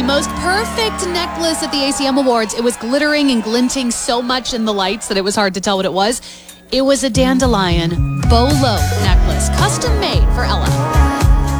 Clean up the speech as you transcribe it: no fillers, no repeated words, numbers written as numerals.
most perfect necklace at the ACM Awards. It was glittering and glinting so much in the lights that it was hard to tell what it was. It was a dandelion bolo necklace, custom made for Ella.